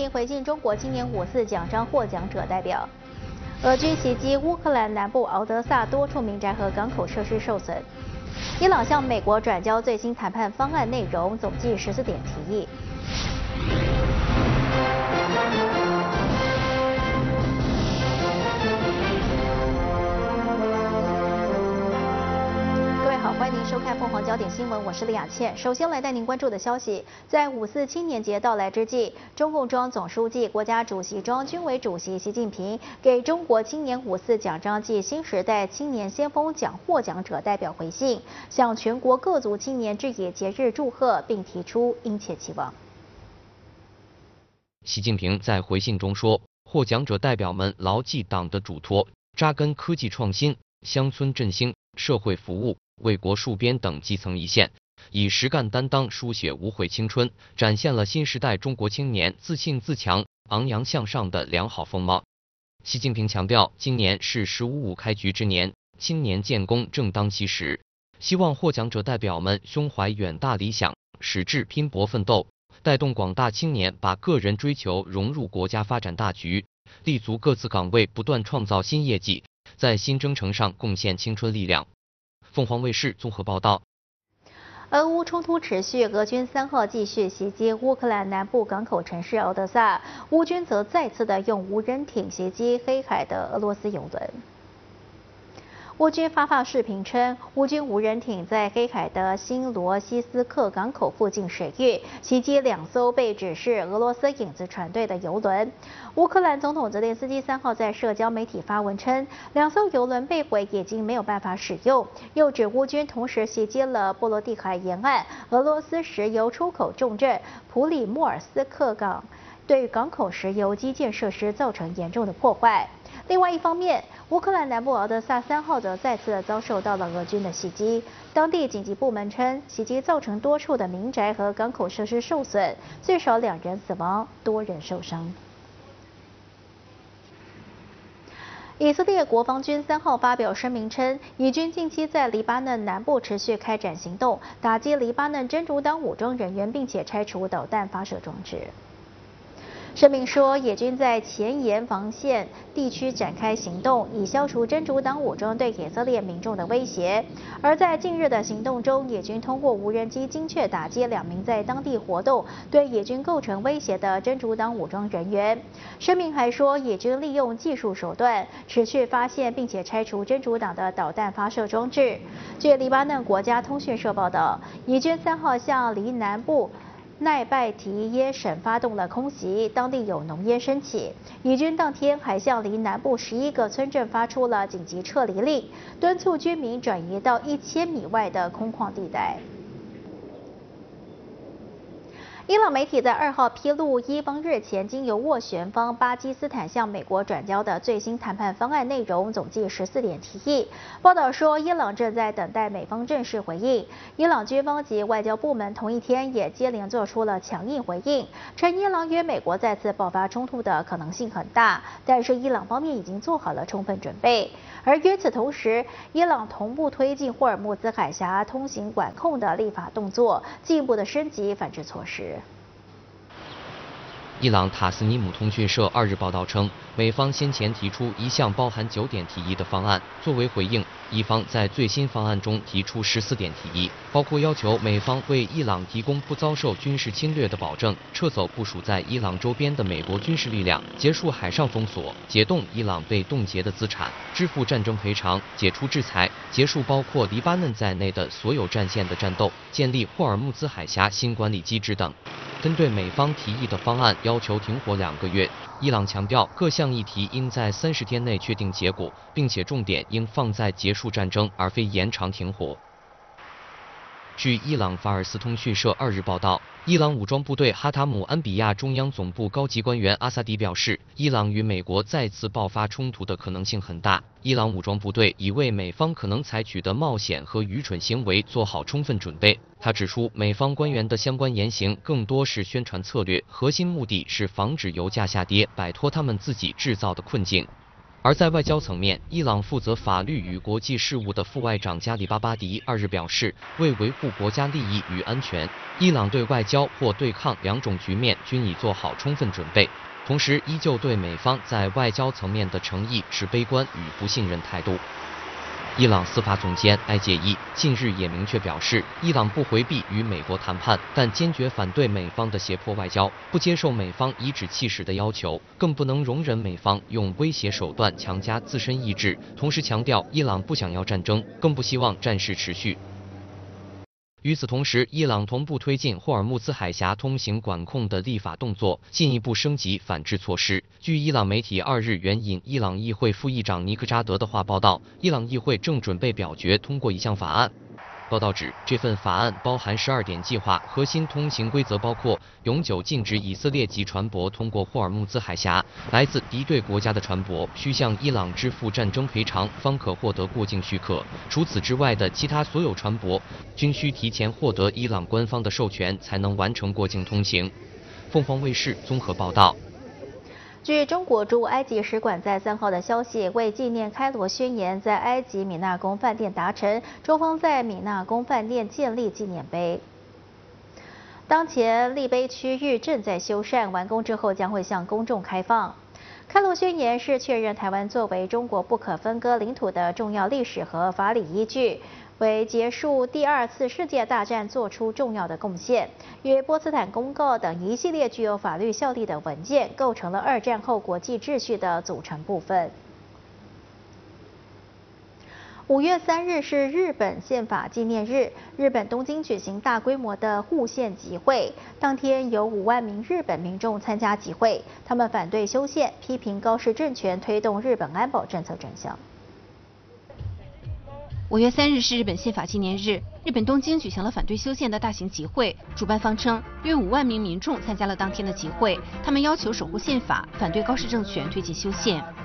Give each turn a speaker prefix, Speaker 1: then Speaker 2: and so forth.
Speaker 1: 平回敬中国青年54奖章获奖者代表。俄军袭击乌克兰南部敖德萨多处民宅和港口设施受损。伊朗向美国转交最新谈判方案内容，总计14点提议。欢迎您收看凤凰焦点新闻，我是李雅倩。首先来带您关注的消息，在5·4青年节到来之际，中共中央总书记、国家主席、中央军委主席习近平给中国青年54奖章暨新时代青年先锋奖获奖者代表回信，向全国各族青年致以节日祝贺，并提出殷切期望。
Speaker 2: 习近平在回信中说，获奖者代表们牢记党的嘱托，扎根科技创新、乡村振兴、社会服务、为国戍边等基层一线，以实干担当书写无悔青春，展现了新时代中国青年自信自强、昂扬向上的良好风貌。习近平强调，今年是“15·5”开局之年，青年建功正当其时，希望获奖者代表们胸怀远大理想，矢志拼搏奋斗，带动广大青年把个人追求融入国家发展大局，立足各自岗位，不断创造新业绩，在新征程上贡献青春力量。凤凰卫视综合报道。
Speaker 1: 俄乌冲突持续，俄军3号继续袭击乌克兰南部港口城市敖德萨，乌军则再次的用无人艇袭击黑海的俄罗斯油轮。乌军发放视频称，乌军无人艇在黑海的新罗西斯克港口附近水域袭击2艘被指是俄罗斯影子船队的油轮。乌克兰总统泽连斯基3号在社交媒体发文称，2艘油轮被毁已经没有办法使用，又指乌军同时袭击了波罗的海沿岸俄罗斯石油出口重镇普里莫尔斯克港，对港口石油基建设施造成严重的破坏。另外一方面，乌克兰南部敖德萨3号则再次遭受到了俄军的袭击。当地紧急部门称，袭击造成多处的民宅和港口设施受损，最少2人死亡，多人受伤。以色列国防军3号发表声明称，以军近期在黎巴嫩南部持续开展行动，打击黎巴嫩真主党武装人员，并且拆除导弹发射装置。声明说，野军在前沿防线地区展开行动，以消除真主党武装对以色列民众的威胁。而在近日的行动中，野军通过无人机精确打击2名在当地活动、对野军构成威胁的真主党武装人员。声明还说，野军利用技术手段持续发现并且拆除真主党的导弹发射装置。据黎巴嫩国家通讯社报道，以军3号向黎南部奈拜提耶省发动了空袭，当地有浓烟升起。以军当天还向离南部11个村镇发出了紧急撤离令，敦促居民转移到1000米外的空旷地带。伊朗媒体在2号披露，伊方日前经由斡旋方巴基斯坦向美国转交的最新谈判方案内容，总计14点提议。报道说，伊朗正在等待美方正式回应。伊朗军方及外交部门同一天也接连做出了强硬回应，称伊朗与美国再次爆发冲突的可能性很大，但是伊朗方面已经做好了充分准备。而与此同时，伊朗同步推进霍尔木兹海峡通行管控的立法动作，进一步的升级反制措施。
Speaker 2: 伊朗塔斯尼姆通讯社2日报道称，美方先前提出一项包含9点提议的方案，作为回应，伊方在最新方案中提出14点提议，包括要求美方为伊朗提供不遭受军事侵略的保证，撤走部署在伊朗周边的美国军事力量，结束海上封锁，解冻伊朗被冻结的资产，支付战争赔偿，解除制裁，结束包括黎巴嫩在内的所有战线的战斗，建立霍尔木兹海峡新管理机制等。针对美方提议的方案，要求停火2个月。伊朗强调，各项议题应在30天内确定结果，并且重点应放在结束战争，而非延长停火。据伊朗法尔斯通讯社2日报道，伊朗武装部队哈塔姆安比亚中央总部高级官员阿萨迪表示，伊朗与美国再次爆发冲突的可能性很大。伊朗武装部队已为美方可能采取的冒险和愚蠢行为做好充分准备。他指出，美方官员的相关言行更多是宣传策略，核心目的是防止油价下跌，摆脱他们自己制造的困境。 而在外交层面，伊朗负责法律与国际事务的副外长加里巴巴迪2日表示，为维护国家利益与安全，伊朗对外交或对抗两种局面均已做好充分准备，同时依旧对美方在外交层面的诚意持悲观与不信任态度。伊朗司法总监埃杰伊近日也明确表示，伊朗不回避与美国谈判，但坚决反对美方的胁迫外交，不接受美方颐指气使的要求，更不能容忍美方用威胁手段强加自身意志。同时强调，伊朗不想要战争，更不希望战事持续。与此同时，伊朗同步推进霍尔木兹海峡通行管控的立法动作，进一步升级反制措施。据伊朗媒体2日援引伊朗议会副议长尼克扎德的话报道，伊朗议会正准备表决通过一项法案。报道指，这份法案包含12点计划，核心通行规则包括永久禁止以色列籍船舶通过霍尔木兹海峡，来自敌对国家的船舶需向伊朗支付战争赔偿，方可获得过境许可。除此之外的其他所有船舶均需提前获得伊朗官方的授权，才能完成过境通行。凤凰卫视综合报道。
Speaker 1: 据中国驻埃及使馆在3号的消息，为纪念开罗宣言在埃及米纳宫饭店达成，中方在米纳宫饭店建立纪念碑。当前立碑区域正在修缮，完工之后将会向公众开放。开罗宣言是确认台湾作为中国不可分割领土的重要历史和法理依据，为结束第2次世界大战做出重要的贡献。与波茨坦公告等一系列具有法律效力的文件，构成了2战后国际秩序的组成部分。5月3日是日本宪法纪念日，日本东京举行大规模的护宪集会，当天有5万名日本民众参加集会，他们反对修宪，批评高市政权推动日本安保政策转向。
Speaker 3: 5月3日是日本宪法纪念日，日本东京举行了反对修宪的大型集会，主办方称约5万名民众参加了当天的集会，他们要求守护宪法，反对高市政权推进修宪。